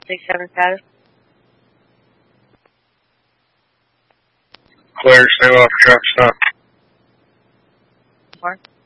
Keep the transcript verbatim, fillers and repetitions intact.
six seven status. Clear, stay off, truck stop. Four.